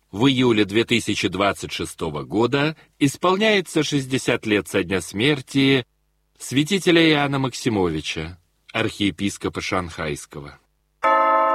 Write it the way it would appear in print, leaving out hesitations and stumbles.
В июле 2026 года исполняется 60 лет со дня смерти святителя Иоанна Максимовича, архиепископа Шанхайского.